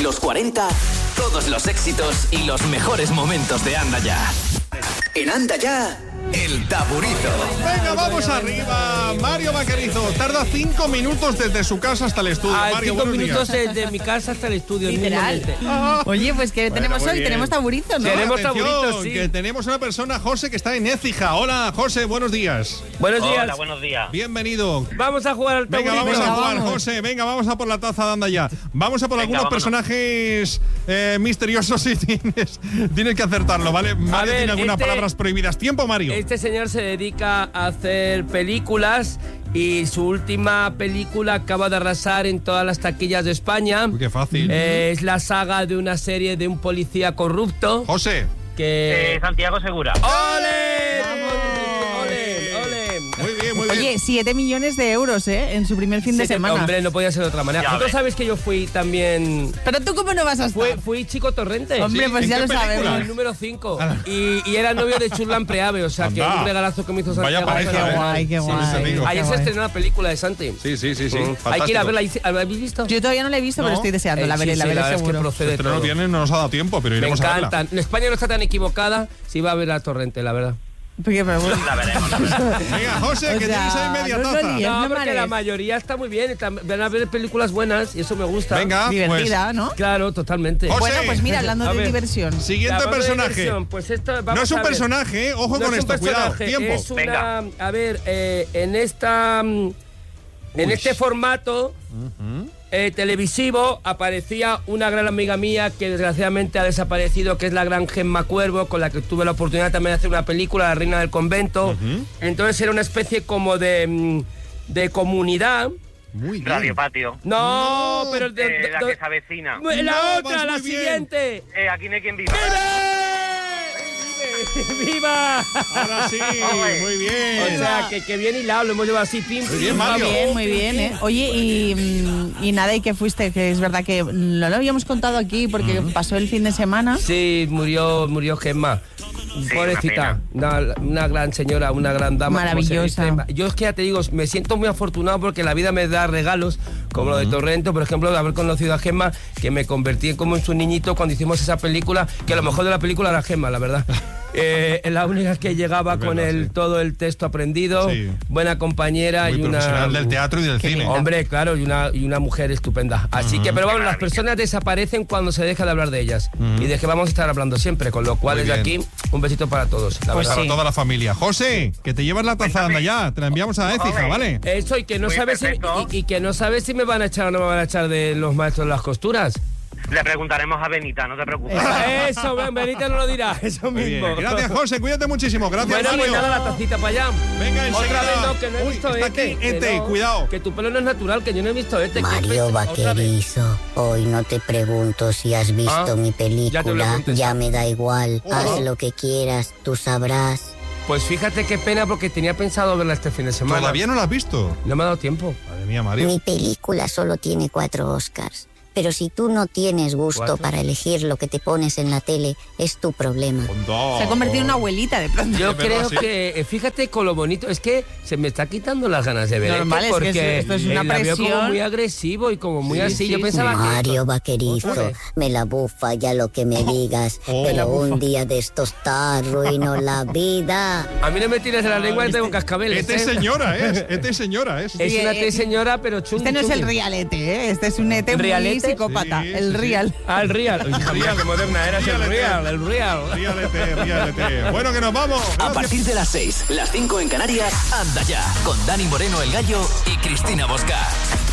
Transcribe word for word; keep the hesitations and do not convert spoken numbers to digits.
los cuarenta, todos los éxitos y los mejores momentos de Anda Ya. En Anda Ya, El Taburito. Venga, vamos arriba. Mario Vaquerizo tarda cinco minutos desde su casa hasta el estudio. Ah, Mario, cinco buenos minutos días. desde mi casa hasta el estudio. Literal. Oye, pues ¿qué Bueno, tenemos muy hoy? bien. Tenemos taburizo, ¿no? Tenemos Atención, taburitos, sí. que tenemos una persona, José, que está en Écija. Hola, José, buenos días. Buenos días. Hola, buenos días. Bienvenido. Vamos a jugar al Venga, taburito. vamos a Venga, jugar, vamos. José. Venga, vamos a por la taza de Anda Ya. Vamos a por Venga, algunos vámonos. personajes eh, misteriosos y tienes, tienes que acertarlo, ¿vale? Mario ver, tiene algunas este- palabras prohibidas. Tiempo, Mario. Este señor se dedica a hacer películas y su última película acaba de arrasar en todas las taquillas de España. Uy, qué fácil. Eh, es la saga de una serie de un policía corrupto José. que... Eh, Santiago Segura. ¡Ole! Vamos. ¡Ole! ¡Ole! Muy bien, muy bien. Oye, siete millones de euros, ¿eh? En su primer fin de Sí, semana. Hombre, no podía ser de otra manera. Ya Vosotros ves. sabéis que yo fui también... Pero tú, ¿cómo no vas a estar? Fui, fui Chico Torrente. Hombre, Sí, pues ¿en ya qué lo película? sabemos. El número cinco. Y, y era novio de Churlan Preave, o sea que Anda. un regalazo que me hizo Vaya Santiago. pareja, Qué ¿eh? guay, qué Sí, guay. te digo. Ayer Qué se guay. estrenó la película de Santi. Sí, sí, sí, sí. Mm. Hay que ir a verla. ¿La habéis visto? Yo todavía no la he visto, ¿No? pero estoy deseando. La Eh, veré, sí, la sí, veré verdad es que seguro. procede Este no todo. viene, no nos ha dado tiempo, pero Me iremos a verla. encantan. En España no está tan equivocada si va a ver a Torrente, la verdad. Porque, pero bueno. La veremos, la veremos. Venga, José, O que sea, tienes ahí media no, no taza. líes. No, me porque la marees. mayoría está muy bien. y tam- Van a ver películas buenas y eso me gusta. Venga, Divertida, ¿no? Claro, totalmente. José. Bueno, pues mira, hablando A de ver. diversión. pues, siguiente Hablando de personaje. diversión, Pues esto, vamos No es un a ver. personaje, ¿eh? Ojo No con es un esto, cuidado. personaje, Tiempo. Es una, Venga. a ver, eh, en esta, mm, en Uy. este formato eh, televisivo aparecía una gran amiga mía que desgraciadamente ha desaparecido, que es la gran Gemma Cuervo, con la que tuve la oportunidad también de hacer una película, La Reina del Convento. Entonces era una especie como de, mm, de comunidad. Muy bien. Radio Patio. No, No, pero de- Eh, de- la de- que se avecina. la No, otra, vas la muy bien. siguiente. Eh, aquí no hay quien viva. ¡Vive! ¡Viva! Ahora sí, Ole. muy bien. O sea, que, que bien hilado, lo hemos llevado así, pim, Muy pim, bien, pam, Mario. Muy bien, muy bien, ¿eh? Oye, y, mm, y nada, ¿y qué fuiste? Que es verdad que no lo habíamos contado aquí porque pasó el fin de semana. Sí, murió, murió Gemma. Pobrecita, una, una gran señora, una gran dama. como se Maravillosa. dice. Yo es que ya te digo, me siento muy afortunado porque la vida me da regalos, como lo de Torrento, por ejemplo, de haber conocido a Gemma, que me convertí como en su niñito cuando hicimos esa película, que a lo mejor de la película era Gemma, la verdad. Eh, la única que llegaba Es con verdad, el sí. todo el texto aprendido, Sí. buena compañera Muy y una profesional del teatro y del Qué cine. linda. Hombre, claro, y una, y una mujer estupenda. Así que, pero bueno, las personas desaparecen cuando se deja de hablar de ellas. Y de que vamos a estar hablando siempre, con lo cual Muy desde bien. aquí, un besito para todos. La Pues verdad. Para sí. toda la familia. José, que te llevas la taza, anda ya. Te la enviamos a Écija, Joder. ¿vale? Eso, y que no Muy sabes si, perfecto. y, y que no sabes si me van a echar o no me van a echar de los maestros de las costuras. Le preguntaremos a Benita, no te preocupes. Eso, Ben, Benita no lo dirá, eso Muy mismo. bien. Gracias, José. Cuídate muchísimo. Gracias, Bueno, pues Mario. nada, la tacita para allá. Venga, Otra enseguida. vez no, que no he Uy, visto está este. aquí, que este, no, cuidado. Que tu pelo no es natural, que yo no he visto este. que Mario otra vez. Vaquerizo, hoy no te pregunto si has visto Ah, mi ya te lo he película, contestado. ya me da igual, Oh. haz lo que quieras, tú sabrás. Pues fíjate qué pena porque tenía pensado verla este fin de semana. Todavía no la has visto. No me ha dado tiempo. Madre mía, Mario. Mi película solo tiene cuatro Oscars, pero si tú no tienes gusto ¿Cuatro? para elegir lo que te pones en la tele, es tu problema. Hondo. Se ha convertido en una abuelita de pronto. Yo Es verdad, creo sí. que, eh, fíjate con lo bonito, es que se me está quitando las ganas de ver Normal, esto, es que porque esto es una eh, la veo como presión. muy agresivo y como muy Sí, así. sí, Yo pensaba que Mario esto- Vaquerizo, Ole. me la bufa ya lo que me digas, Oh. pero La un día de estos te arruino la vida. a mí no me tires de la lengua y tengo cascabeles. Este ¿eh? es señora, es. Este es señora, es. Es Sí, una eh, T señora, pero chungi, Este no es el chungi. realete, ¿eh? Este es un ete muy ¿Realete? psicópata. Sí, el sí, sí. real. Ah, el real. Hija mía, qué moderna eras, el Realete. real, el real. Ríalete, ríalete. Bueno, que nos vamos. A Gracias. partir de las seis, las cinco en Canarias, Anda Ya, con Dani Moreno el Gallo y Cristina Bosca.